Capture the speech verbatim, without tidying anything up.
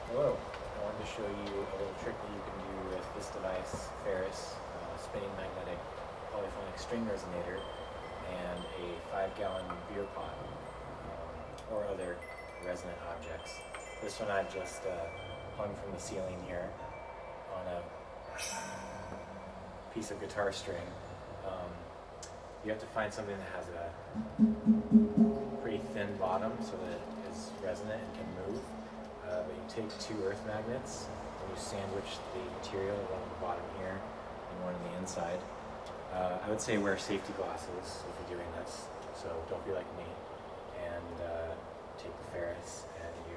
Hello, I wanted to show you a little trick that you can do with this device, Ferris, uh, spinning magnetic polyphonic string resonator, and a five gallon beer pot, um, or other resonant objects. This one I've just uh, hung from the ceiling here on a piece of guitar string. Um, you have to find something that has a pretty thin bottom so that it is resonant and can move. Uh, but you take two earth magnets and you sandwich the material, one on the bottom here and one on the inside. Uh, I would say wear safety glasses if you're doing this, so don't be like me. And uh, take the Ferris and